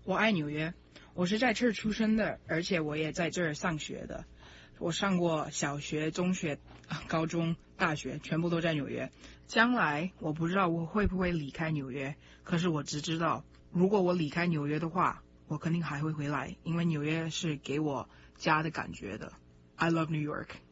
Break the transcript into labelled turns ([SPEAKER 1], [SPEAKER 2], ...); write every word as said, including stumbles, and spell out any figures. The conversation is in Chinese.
[SPEAKER 1] 我爱纽约，我是在这儿出生的，而且我也在这儿上学的。我上过小学、中学、高中、大学，全部都在纽约。将来我不知道我会不会离开纽约，可是我只知道，如果我离开纽约的话，我肯定还会回来，因为纽约是给我家的感觉的。I love New York.